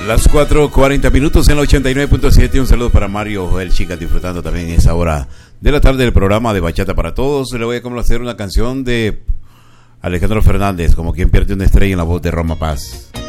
Las 4:40 minutos en la 89.7. Un saludo para Mario Joel Chicas, disfrutando también en esa hora de la tarde del programa de Bachata para Todos. Le voy a complacer una canción de Alejandro Fernández, Como quien pierde una estrella, en la voz de Roma Paz.